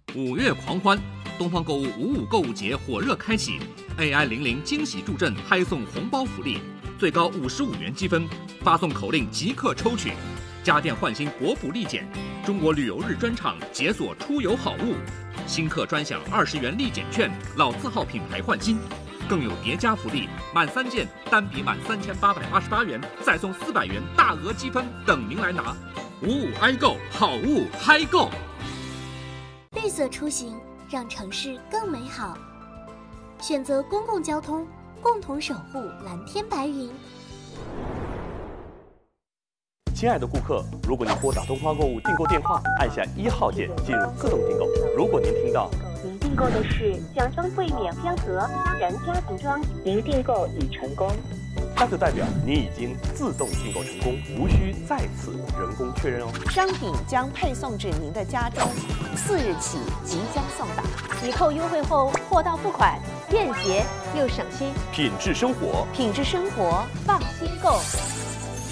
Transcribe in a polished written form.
5月狂欢，东方购物55购物节火热开启 ，AI00惊喜助阵嗨送红包福利，最高55元积分，发送口令即刻抽取。家电换新国补立减，中国旅游日专场解锁出游好物，新客专享20元立减券，老字号品牌换新。更有叠加福利，满3件单笔满3888元，再送400元大额积分等您来拿。55i购，好物嗨购。 绿色出行，让城市更美好。选择公共交通，共同守护蓝天白云。 亲爱的顾客，如果您拨打东方购物订购电话，按下1号键进入自动订购。如果您听到您订购的是奖装柜免标盒私人家庭装，您订购已成功， 那就代表您已经自动订购成功，无需再次人工确认哦。 商品将配送至您的家中，4日起即将送达。 抵扣优惠后，货到付款，便捷又省心。 品质生活， 品质生活，放心购。